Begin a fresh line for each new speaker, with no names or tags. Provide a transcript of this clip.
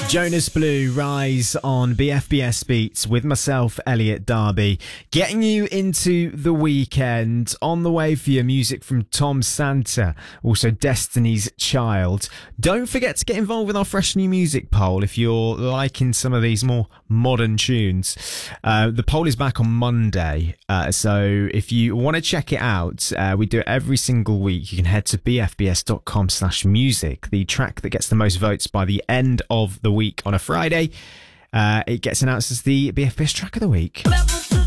Jonas Blue, Rise on BFBS Beats with myself, Elliot Darby, getting you into the weekend. On the way for your music from Tom Santa, also Destiny's Child. Don't forget to get involved with our fresh new music poll if you're liking some of these more modern tunes. The poll is back on Monday, so if you want to check it out, we do it every single week. You can head to bfbs.com/music. The track that gets the most votes by the end of the week on a Friday, it gets announced as the BFBS track of the week.